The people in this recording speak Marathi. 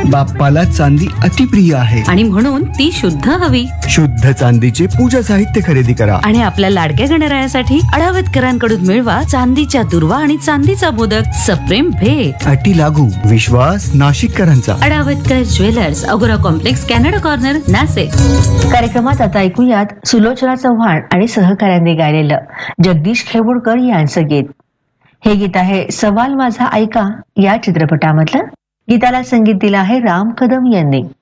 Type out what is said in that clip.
बाप्पाला चांदी अतिप्रिय आहे आणि म्हणून ती शुद्ध हवी. शुद्ध चांदीचे पूजा साहित्य खरेदी करा आणि आपल्या लाडक्या गणरायासाठी अडावतकरांकडून मिळवा चांदीच्या दुर्वा आणि चांदीचा मोदक. सप्रेम भेट. अटी लागू. विश्वास नाशिककरांचा. अडावतकर ज्वेलर्स, अगोरा कॉम्प्लेक्स, कॅनडा कॉर्नर, नाशिक. कार्यक्रमात आता ऐकूयात सुलोचना चव्हाण आणि सहकाऱ्यांनी गायलेलं जगदीश खेवुडकर यांचं गीत. हे गीत आहे सवाल माझा ऐका या चित्रपटामधलं. गीताला संगीत दिलं आहे राम कदम यांनी.